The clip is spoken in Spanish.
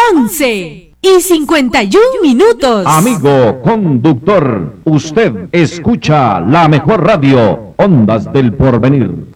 11:51. Amigo conductor, usted escucha la mejor radio, Ondas del Porvenir.